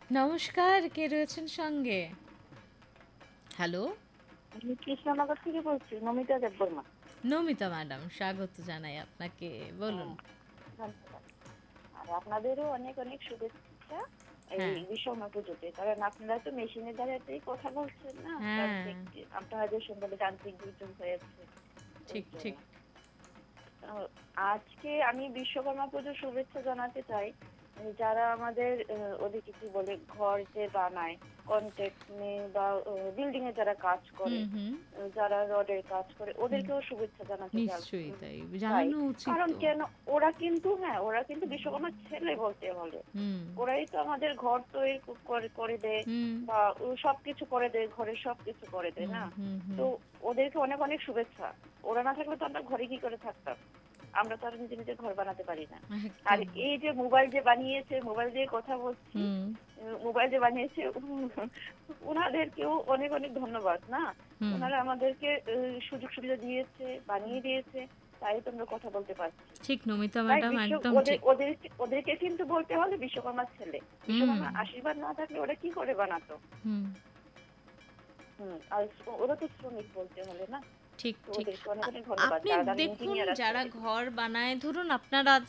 নমস্কার, কে রয়েছেন সঙ্গে? হ্যালো? আমি কৃষ্ণনগর থেকে বলছি, নমিতা দেববর্মা। নমিতা ম্যাডাম, স্বাগত জানাই আপনাকে। বলুন। হ্যাঁ, ধন্যবাদ। আর আপনাদেরও অনেক অনেক শুভেচ্ছা এই হ্যাঁ, বিশ্বকর্মা পুজোতে। কারণ আপনারা তো মেশিনের দ্বারাতেই কথা বলছেন না, হ্যাঁ, যান্ত্রিক আপনাদের সম্বন্ধে যান্ত্রিক দুর্যোগ হয়েছে এই ঠিক, জন্য। ঠিক। আজকে আমি বিশ্বকর্মা পুজোর শুভেচ্ছা জানাতে চাই যারা আমাদের ওদিকে কি বলে ঘর যে বানায়, কন্ট্রাক্ট নিয়ে বা বিল্ডিং এ যারা কাজ করে, হুম, হুম, যারা রডের কাজ করে, হুম। ওদেরকেও শুভেচ্ছা জানাতে নিশ্চয়ই তাই। চাই। জানানো উচিত কারণ তো। কেন, ওরা কিন্তু বিশ্বকর্মার ছেলে বলতে হলে। হুম, ওরাই তো আমাদের ঘর তৈরি করে করে দেয় হুম, বা সবকিছু করে দেয়, ঘরের সবকিছু করে দেয় হুম, না। হুম, হুম। তো ওদেরকে অনেক অনেক শুভেচ্ছা। ওরা না থাকলে তো আমরা ঘরে কি করে থাকতাম? আমরা তো আর নিজে নিজে ঘর বানাতে পারি না। আর একদম। এই যে মোবাইল যে বানিয়েছে, মোবাইল দিয়ে কথা বলছি, হুম, মোবাইল যে বানিয়েছে ওনাদেরকেও অনেক অনেক ধন্যবাদ না। হুম। ওনারা আমাদেরকে সুযোগ সুবিধা দিয়েছে, বানিয়ে দিয়েছে, তাই তো আমরা কথা বলতে পারছি। ঠিক নমিতা তাই ম্যাডাম, একদম ওদের ঠিক। ওদেরকে ওদেরকে কিন্তু বলতে হলে বিশ্বকর্মার ছেলে। হুম, বিশ্বকর্মার আশীর্বাদ না থাকলে ওরা কি করে বানাতো? হুম। আর ওরা তো শ্রমিক বলতে হলে না। ঠিক, তো ঠিক। ওদেরকে অনেক অনেক ধন্যবাদ আপনি যারা দেখুন, ইঞ্জিনিয়ার আছে। যারা ঘর বানায়, ধরুন আপনার আজ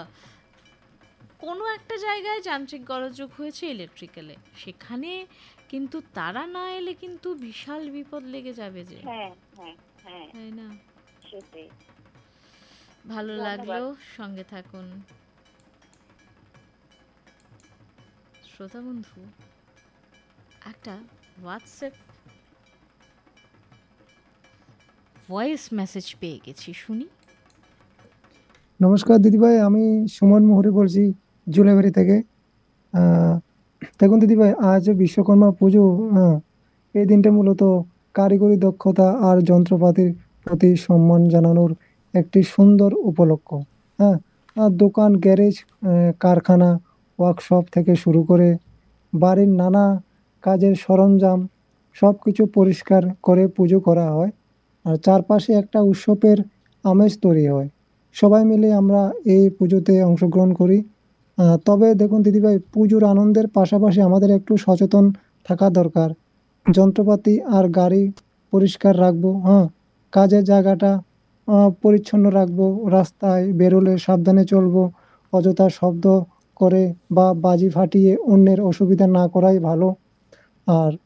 কোনো একটা জায়গায় যান্ত্রিক গোলযোগ হয়েছে ইলেকট্রিক্যালে, সেখানে কিন্তু তারা না এলে কিন্তু বিশাল বিপদ লেগে যাবে যে, হ্যাঁ, হ্যাঁ, হ্যাঁ, তাই না? সেটাই। ভালো লাগলো, ধন্যবাদ। সঙ্গে থাকুন। শ্রোতা বন্ধু, একটা হোয়াটসঅ্যাপ ভয়েস মেসেজ পেয়ে গেছি, শুনি। নমস্কার দিদিভাই, আমি সুমন মোহরি বলছি জুলাইবাড়ি থেকে। আহ, দেখুন দিদিভাই, আজ বিশ্বকর্মা পুজো। আহ, এই দিনটা মূলত কারিগরি দক্ষতা আর যন্ত্রপাতির প্রতি সম্মান জানানোর একটি সুন্দর উপলক্ষ। হ্যাঁ, দোকান, গ্যারেজ, কারখানা, ওয়ার্কশপ থেকে শুরু করে বাড়ির নানা কাজের সরঞ্জাম সবকিছু পরিষ্কার করে পুজো করা হয়। আর চারপাশে একটা উৎসবের আমেজ তৈরি হয়। সবাই মিলে আমরা এই পুজোতে অংশগ্রহণ করি। তবে দেখুন দিদিভাই, পুজোর আনন্দের পাশাপাশি আমাদের একটু সচেতন থাকা দরকার। যন্ত্রপাতি আর গাড়ি পরিষ্কার রাখবো, হ্যাঁ, কাজের জায়গাটা পরিচ্ছন্ন রাখবো, রাস্তায় বেরোলে সাবধানে চলবো, অযথা শব্দ করে বা বাজি ফাটিয়ে অন্যের অসুবিধা না করাই ভালো। আর